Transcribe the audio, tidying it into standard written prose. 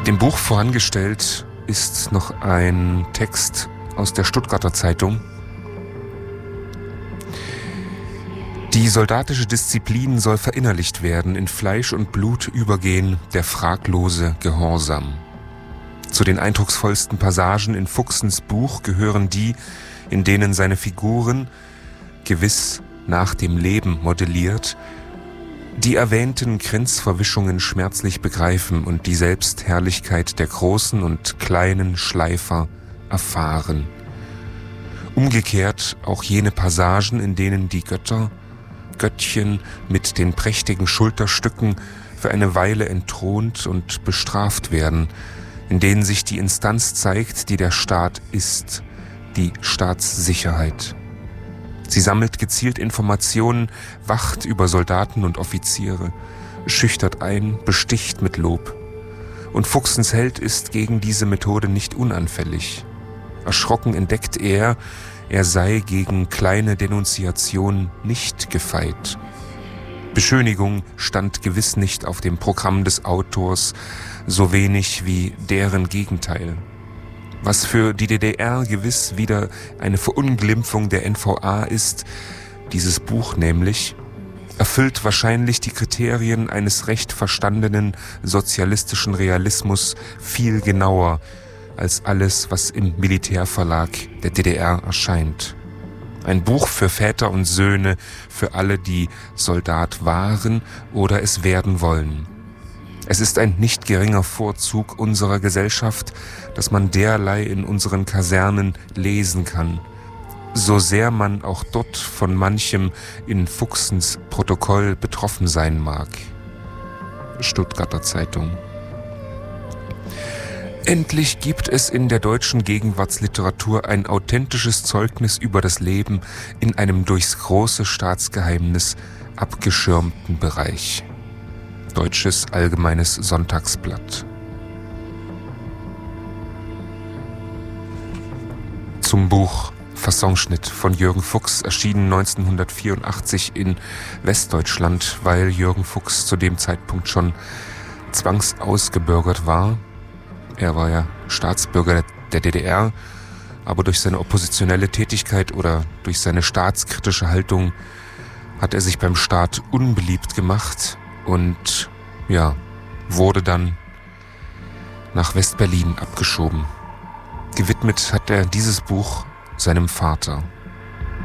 Dem Buch vorangestellt ist noch ein Text aus der Stuttgarter Zeitung. Die soldatische Disziplin soll verinnerlicht werden, in Fleisch und Blut übergehen, der fraglose Gehorsam. Zu den eindrucksvollsten Passagen in Fuchsens Buch gehören die, in denen seine Figuren, gewiss nach dem Leben modelliert, die erwähnten Grenzverwischungen schmerzlich begreifen und die Selbstherrlichkeit der großen und kleinen Schleifer erfahren. Umgekehrt auch jene Passagen, in denen die Göttchen mit den prächtigen Schulterstücken für eine Weile entthront und bestraft werden, in denen sich die Instanz zeigt, die der Staat ist, die Staatssicherheit. Sie sammelt gezielt Informationen, wacht über Soldaten und Offiziere, schüchtert ein, besticht mit Lob. Und Fuchsens Held ist gegen diese Methode nicht unanfällig. Erschrocken entdeckt er sei gegen kleine Denunziationen nicht gefeit. Beschönigung stand gewiss nicht auf dem Programm des Autors, so wenig wie deren Gegenteil. Was für die DDR gewiss wieder eine Verunglimpfung der NVA ist, dieses Buch nämlich, erfüllt wahrscheinlich die Kriterien eines recht verstandenen sozialistischen Realismus viel genauer als alles, was im Militärverlag der DDR erscheint. Ein Buch für Väter und Söhne, für alle, die Soldat waren oder es werden wollen. Es ist ein nicht geringer Vorzug unserer Gesellschaft, dass man derlei in unseren Kasernen lesen kann, so sehr man auch dort von manchem in Fuchsens Protokoll betroffen sein mag. Stuttgarter Zeitung. Endlich gibt es in der deutschen Gegenwartsliteratur ein authentisches Zeugnis über das Leben in einem durchs große Staatsgeheimnis abgeschirmten Bereich. Deutsches Allgemeines Sonntagsblatt. Zum Buch Fassonschnitt von Jürgen Fuchs, erschienen 1984 in Westdeutschland, weil Jürgen Fuchs zu dem Zeitpunkt schon zwangsausgebürgert war. Er war ja Staatsbürger der DDR, aber durch seine oppositionelle Tätigkeit oder durch seine staatskritische Haltung hat er sich beim Staat unbeliebt gemacht und wurde dann nach West-Berlin abgeschoben. Gewidmet hat er dieses Buch seinem Vater.